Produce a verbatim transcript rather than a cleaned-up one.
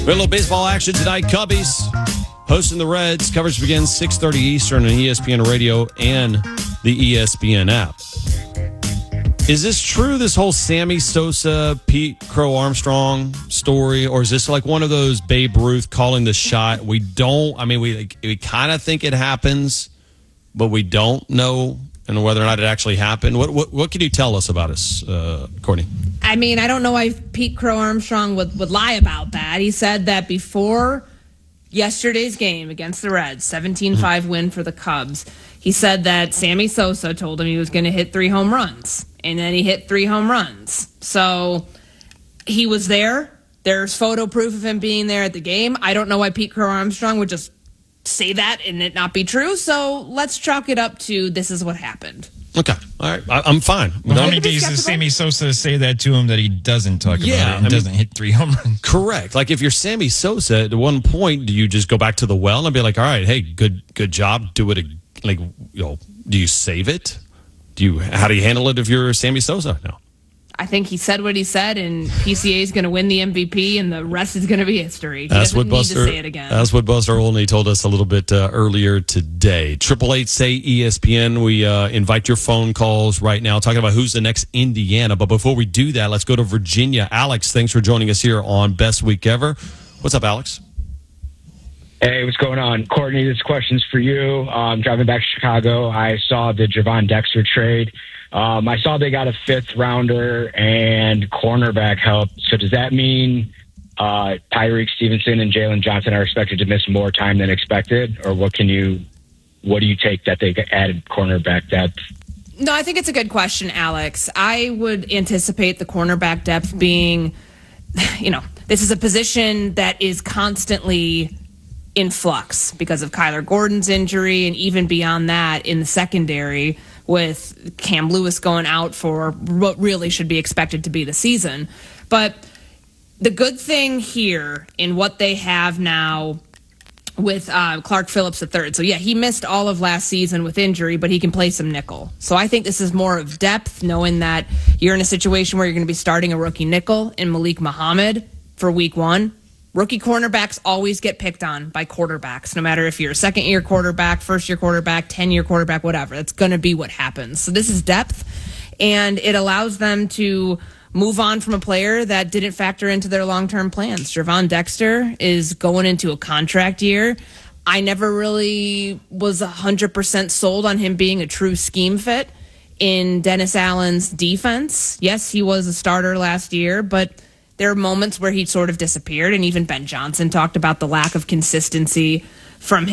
We have a little baseball action tonight. Cubbies hosting the Reds. Coverage begins six thirty Eastern on E S P N Radio and the E S P N app. Is this true, this whole Sammy Sosa, Pete Crow Armstrong story, or is this like one of those Babe Ruth calling the shot? We don't, I mean, we we kind of think it happens, but we don't know and whether or not it actually happened. What what, what can you tell us about us, uh, Courtney? I mean, I don't know why Pete Crow Armstrong would, would lie about that. He said that before yesterday's game against the Reds, seventeen five mm-hmm. win for the Cubs, he said that Sammy Sosa told him he was going to hit three home runs, and then he hit three home runs. So he was there. There's photo proof of him being there at the game. I don't know why Pete Crow Armstrong would just say that and it not be true. So let's chalk it up to this is what happened. Okay. All right. I, I'm fine. Well, how many days does Sammy Sosa say that to him that he doesn't talk about yeah, it and I doesn't mean, hit three home runs? Correct. Like if you're Sammy Sosa, at one point, do you just go back to the well and be like, all right, hey, good good job. Do it. Like, you know, do you save it? Do you? How do you handle it if you're Sammy Sosa? No. I think he said what he said, and P C A is going to win the M V P, and the rest is going to be history. He that's what need Buster. To say it again. That's what Buster Olney told us a little bit uh, earlier today. Triple eight say E S P N. We uh, invite your phone calls right now, talking about who's the next Indiana. But before we do that, let's go to Virginia. Alex, thanks for joining us here on Best Week Ever. What's up, Alex? Hey, what's going on, Courtney? This question's for you. Um, driving back to Chicago, I saw the Javon Dexter trade. Um, I saw they got a fifth rounder and cornerback help. So does that mean uh, Tyreek Stevenson and Jalen Johnson are expected to miss more time than expected, or what can you, what do you take that they added cornerback depth? No, I think it's a good question, Alex. I would anticipate the cornerback depth being, you know, this is a position that is constantly in flux because of Kyler Gordon's injury, and even beyond that in the secondary, with Cam Lewis going out for what really should be expected to be the season. But the good thing here in what they have now with uh, Clark Phillips the third. So, yeah, he missed all of last season with injury, but he can play some nickel. So I think this is more of depth, knowing that you're in a situation where you're going to be starting a rookie nickel in Malik Muhammad for week one. Rookie cornerbacks always get picked on by quarterbacks, no matter if you're a second-year quarterback, first-year quarterback, ten-year quarterback, whatever. That's going to be what happens. So this is depth, and it allows them to move on from a player that didn't factor into their long-term plans. Javon Dexter is going into a contract year. I never really was one hundred percent sold on him being a true scheme fit in Dennis Allen's defense. Yes, he was a starter last year, but there are moments where he sort of disappeared, and even Ben Johnson talked about the lack of consistency from him.